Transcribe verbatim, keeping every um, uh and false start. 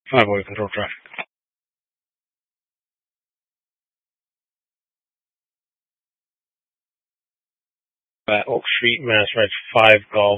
Highway control traffic. Uh, Oak Street, Mass. Right, five Golf.